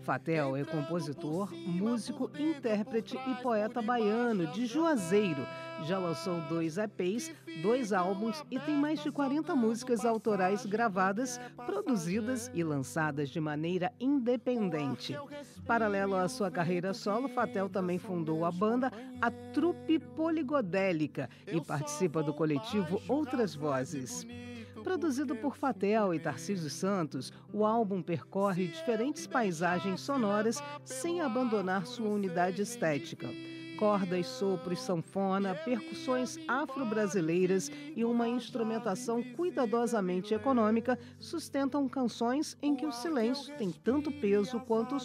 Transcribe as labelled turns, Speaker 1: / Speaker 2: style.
Speaker 1: Fatel é compositor, músico, intérprete e poeta baiano de Juazeiro. Já lançou 2 EPs, 2 álbuns e tem mais de 40 músicas autorais gravadas, produzidas e lançadas de maneira independente. Paralelo à sua carreira solo, Fatel também fundou a banda A Trupe Poligodélica e participa do coletivo Outras Vozes. Produzido por Fatel e Tarcísio Santos, o álbum percorre diferentes paisagens sonoras sem abandonar sua unidade estética. Cordas, sopros, sanfona, percussões afro-brasileiras e uma instrumentação cuidadosamente econômica sustentam canções em que o silêncio tem tanto peso quanto o